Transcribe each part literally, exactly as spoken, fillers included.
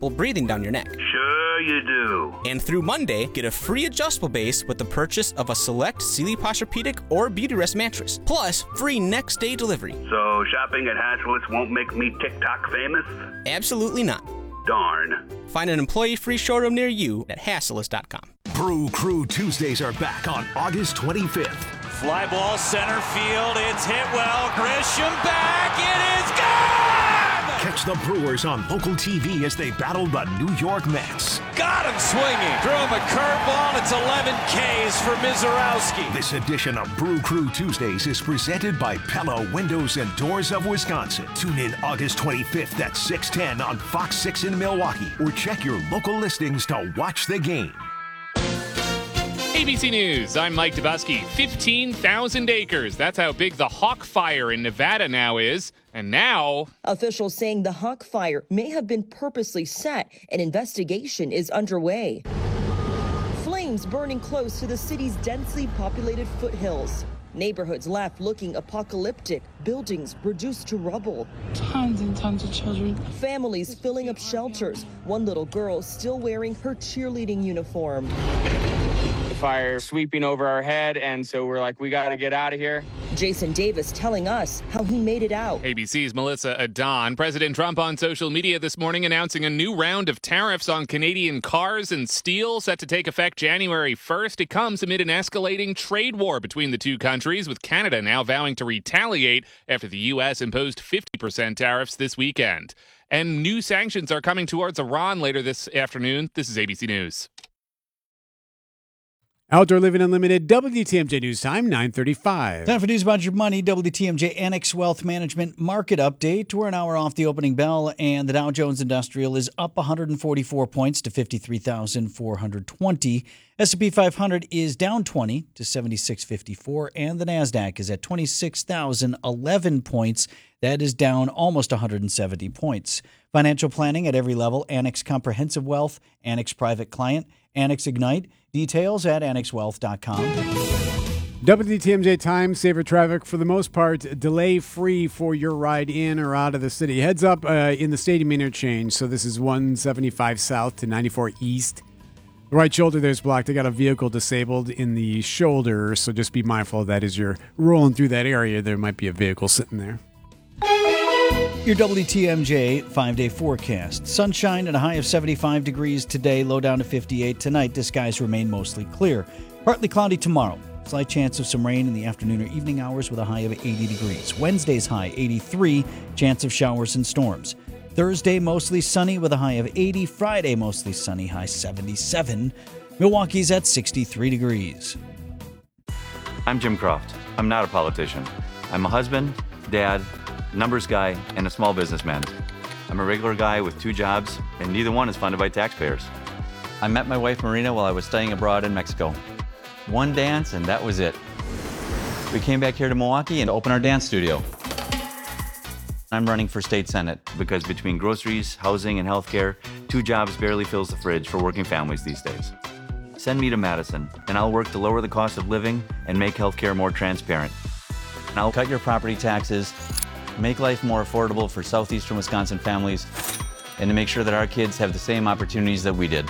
people breathing down your neck. Sure you do. And through Monday, get a free adjustable base with the purchase of a select Sealy Posturepedic or Beautyrest mattress, plus free next day delivery. So shopping at Hatchless won't make me TikTok famous? Absolutely not. Darn. Find an employee-free showroom near you at Hassles dot com. Brew Crew Tuesdays are back on August twenty-fifth. Fly ball center field. It's hit well. Grisham back. It is gone! Catch the Brewers on local T V as they battle the New York Mets. Got him swinging. Threw him a curveball. It's eleven Ks for Mizorowski. This edition of Brew Crew Tuesdays is presented by Pella Windows and Doors of Wisconsin. Tune in August twenty-fifth at six ten on Fox six in Milwaukee, or check your local listings to watch the game. A B C News, I'm Mike Dubusky. fifteen thousand acres. That's how big the Hawk Fire in Nevada now is. And now, officials saying the Hawk Fire may have been purposely set. An investigation is underway. Flames burning close to the city's densely populated foothills. Neighborhoods left looking apocalyptic, buildings reduced to rubble. Tons and tons of children. Families filling up shelters. One little girl still wearing her cheerleading uniform. Fire sweeping over our head, and so we're like, we got to get out of here. Jason Davis telling us how he made it out. A B C's Melissa Adon. President Trump on social media this morning announcing a new round of tariffs on Canadian cars and steel set to take effect January first. It comes amid an escalating trade war between the two countries, with Canada now vowing to retaliate after the U S imposed fifty percent tariffs this weekend. And new sanctions are coming towards Iran later this afternoon. This is A B C News. Outdoor Living Unlimited, W T M J News Time, nine thirty-five. Time for News About Your Money, W T M J Annex Wealth Management Market Update. We're an hour off the opening bell, and the Dow Jones Industrial is up one hundred forty-four points to fifty-three thousand four hundred twenty. S and P five hundred is down twenty to seventy-six fifty-four, and the NASDAQ is at twenty-six thousand eleven points. That is down almost one hundred seventy points. Financial planning at every level, Annex Comprehensive Wealth, Annex Private Client, Annex Ignite. Details at annex wealth dot com. W T M J time, safer traffic for the most part, delay-free for your ride in or out of the city. Heads up uh, in the Stadium interchange, so this is one seventy-five south to ninety-four east. The right shoulder there's blocked. They got a vehicle disabled in the shoulder, so just be mindful of that as you're rolling through that area. There might be a vehicle sitting there. Your W T M J five-day forecast. Sunshine and a high of seventy-five degrees today, low down to fifty-eight. Tonight, the skies remain mostly clear. Partly cloudy tomorrow. Slight chance of some rain in the afternoon or evening hours with a high of eighty degrees. Wednesday's high, eighty-three. Chance of showers and storms. Thursday, mostly sunny with a high of eighty. Friday, mostly sunny, high seventy-seven. Milwaukee's at sixty-three degrees. I'm Jim Croft. I'm not a politician. I'm a husband, dad, numbers guy, and a small businessman. I'm a regular guy with two jobs, and neither one is funded by taxpayers. I met my wife Marina while I was studying abroad in Mexico. One dance, and that was it. We came back here to Milwaukee and opened our dance studio. I'm running for state senate. Because between groceries, housing, and healthcare, two jobs barely fills the fridge for working families these days. Send me to Madison, and I'll work to lower the cost of living and make healthcare more transparent. And I'll cut your property taxes, make life more affordable for southeastern Wisconsin families, and to make sure that our kids have the same opportunities that we did.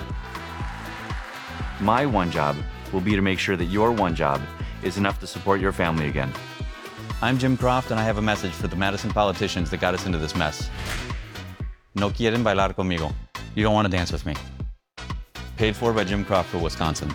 My one job will be to make sure that your one job is enough to support your family again. I'm Jim Croft, and I have a message for the Madison politicians that got us into this mess. No quieren bailar conmigo. You don't want to dance with me. Paid for by Jim Croft for Wisconsin.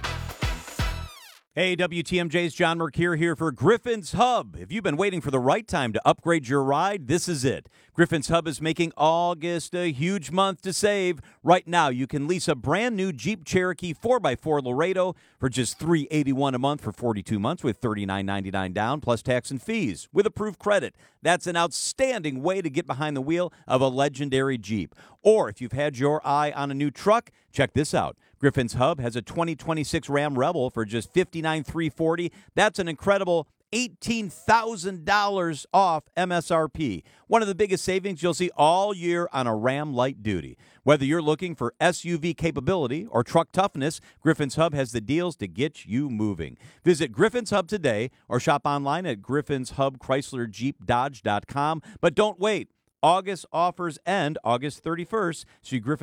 Hey, W T M J's John Mercure here for Griffin's Hub. If you've been waiting for the right time to upgrade your ride, this is it. Griffin's Hub is making August a huge month to save. Right now, you can lease a brand new Jeep Cherokee four by four Laredo for just three hundred eighty-one dollars a month for forty-two months with thirty-nine ninety-nine down plus tax and fees with approved credit. That's an outstanding way to get behind the wheel of a legendary Jeep. Or if you've had your eye on a new truck, check this out. Griffin's Hub has a twenty twenty-six Ram Rebel for just fifty-nine thousand three hundred forty dollars. That's an incredible eighteen thousand dollars off M S R P. One of the biggest savings you'll see all year on a Ram Light Duty. Whether you're looking for S U V capability or truck toughness, Griffin's Hub has the deals to get you moving. Visit Griffin's Hub today or shop online at Griffin's Hub Chrysler Jeep Dodge dot com. But don't wait. August offers end August thirty-first. See Griffin